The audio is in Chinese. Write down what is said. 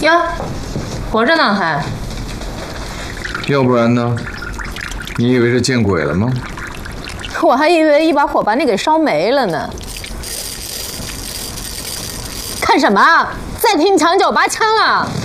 呀，活着呢还？ 要不然呢？你以为是见鬼了吗？ 我还以为一把火把你给烧没了呢。看什么？再听你抢9、8枪了？